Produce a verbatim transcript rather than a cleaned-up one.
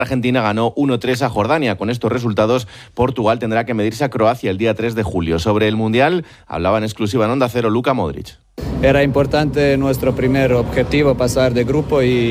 Argentina ganó uno tres a Jordania. Con estos resultados, Portugal tendrá que medirse a Croacia el día tres de julio. Sobre el Mundial, hablaba en exclusiva en Onda Cero Luka Modric. Era importante nuestro primer objetivo, pasar de grupo y